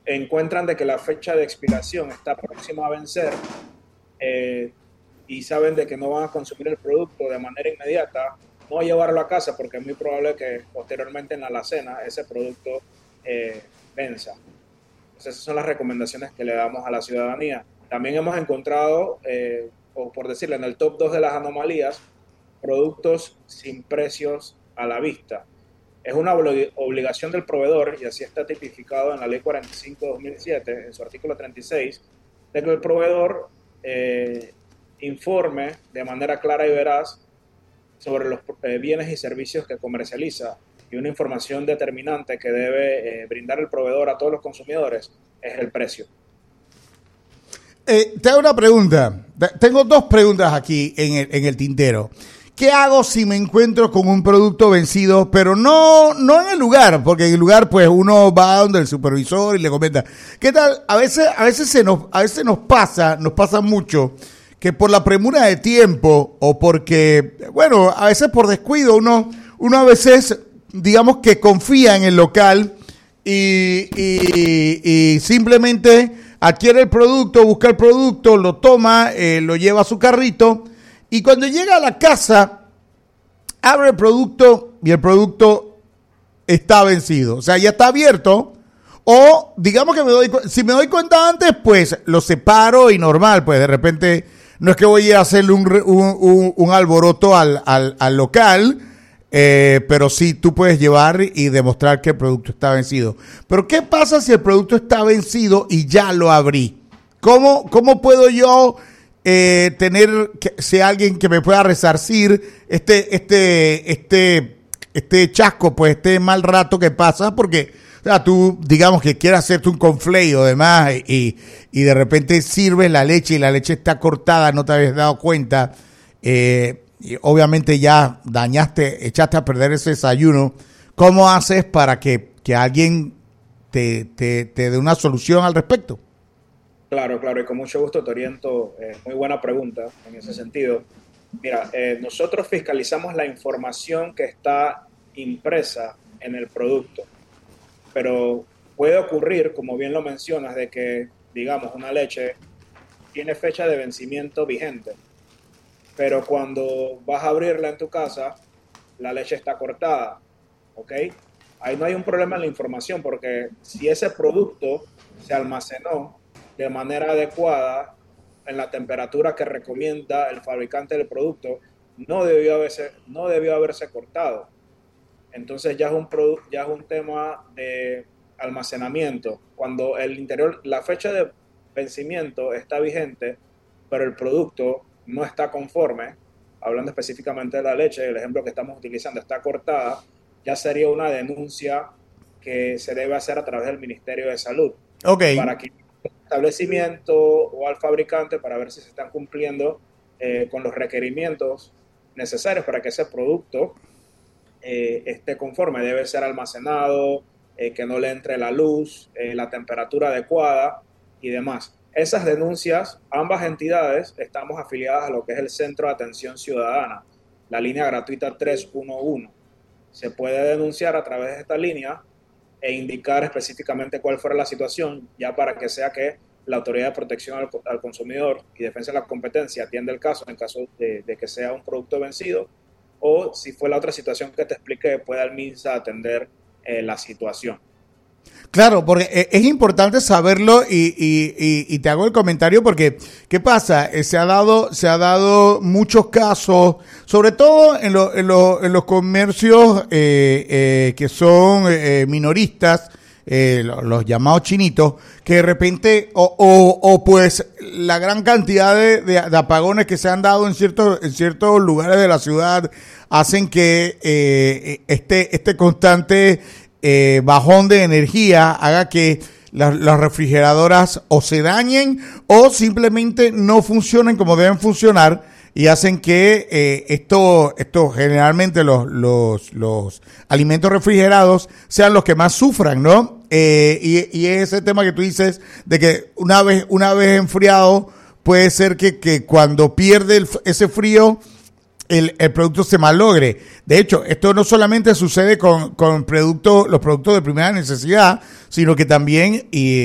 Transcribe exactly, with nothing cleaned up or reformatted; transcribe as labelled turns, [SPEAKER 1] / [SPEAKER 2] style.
[SPEAKER 1] encuentran de que la fecha de expiración está próxima a vencer, eh, y saben de que no van a consumir el producto de manera inmediata, no llevarlo a casa porque es muy probable que posteriormente en la alacena ese producto eh, venza. Entonces esas son las recomendaciones que le damos a la ciudadanía. También hemos encontrado, eh, o por decirlo, en el top dos de las anomalías, productos sin precios a la vista. Es una obligación del proveedor, y así está tipificado en la Ley cuarenta y cinco de dos mil siete, en su artículo treinta y seis, de que el proveedor eh, informe de manera clara y veraz sobre los eh, bienes y servicios que comercializa. Y una información determinante que debe eh, brindar el proveedor a todos los consumidores es el precio.
[SPEAKER 2] Eh, te hago una pregunta. Tengo dos preguntas aquí en el, en el tintero. ¿Qué hago si me encuentro con un producto vencido, pero no, no en el lugar? Porque en el lugar, pues, uno va donde el supervisor y le comenta. ¿Qué tal? A veces, a veces se nos, a veces nos pasa, nos pasa mucho, que por la premura de tiempo o porque, bueno, a veces por descuido, uno, uno a veces, digamos que confía en el local y, y, y simplemente adquiere el producto, busca el producto, lo toma, eh, lo lleva a su carrito. Y cuando llega a la casa, abre el producto y el producto está vencido. O sea, ya está abierto. O digamos que me doy, si me doy cuenta antes, pues lo separo y normal. Pues de repente no es que voy a hacerle un, un, un, un alboroto al, al, al local, eh, pero sí tú puedes llevar y demostrar que el producto está vencido. Pero ¿qué pasa si el producto está vencido y ya lo abrí? ¿Cómo, cómo puedo yo... Eh, tener que sea alguien que me pueda resarcir este este este este chasco, pues este mal rato que pasa? Porque o sea, tú digamos que quieres hacerte un conflay o demás y, y de repente sirves la leche y la leche está cortada, no te habías dado cuenta, eh, y obviamente ya dañaste, echaste a perder ese desayuno. ¿Cómo haces para que, que alguien te, te, te dé una solución al respecto?
[SPEAKER 1] Claro, claro, y con mucho gusto te oriento. Eh, muy buena pregunta en ese sentido. Mira, eh, nosotros fiscalizamos la información que está impresa en el producto, pero puede ocurrir, como bien lo mencionas, de que, digamos, una leche tiene fecha de vencimiento vigente, pero cuando vas a abrirla en tu casa, la leche está cortada, ¿ok? Ahí no hay un problema en la información, porque si ese producto se almacenó de manera adecuada en la temperatura que recomienda el fabricante del producto, no debió haberse, no debió haberse cortado. Entonces ya es un produ- ya es un tema de almacenamiento. Cuando el interior, la fecha de vencimiento está vigente, pero el producto no está conforme, hablando específicamente de la leche, el ejemplo que estamos utilizando está cortada, ya sería una denuncia que se debe hacer a través del Ministerio de Salud.
[SPEAKER 2] Okay.
[SPEAKER 1] Para que establecimiento o al fabricante para ver si se están cumpliendo eh, con los requerimientos necesarios para que ese producto eh, esté conforme. Debe ser almacenado, eh, que no le entre la luz, eh, la temperatura adecuada y demás. Esas denuncias, ambas entidades estamos afiliadas a lo que es el Centro de Atención Ciudadana, la línea gratuita tres uno uno. Se puede denunciar a través de esta línea e indicar específicamente cuál fuera la situación, ya para que sea que la Autoridad de Protección al, al Consumidor y Defensa de la Competencia atienda el caso en caso de, de que sea un producto vencido, o si fue la otra situación que te expliqué, pueda el MINSA atender eh, la situación.
[SPEAKER 2] Claro, porque es importante saberlo y, y, y, y te hago el comentario porque, ¿qué pasa? Eh, se ha dado se ha dado muchos casos, sobre todo en, lo, en, lo, en los comercios eh, eh, que son eh, minoristas, eh, los, los llamados chinitos, que de repente, o, o, o pues la gran cantidad de, de, de apagones que se han dado en ciertos, en ciertos lugares de la ciudad hacen que eh, este, este constante Eh, bajón de energía haga que las, las refrigeradoras o se dañen o simplemente no funcionen como deben funcionar y hacen que eh, esto, esto generalmente los, los, los alimentos refrigerados sean los que más sufran, ¿no? Eh, y, y ese tema que tú dices de que una vez, una vez enfriado puede ser que, que cuando pierde el, ese frío El, el producto se malogre. De hecho, esto no solamente sucede con, con productos, los productos de primera necesidad, sino que también y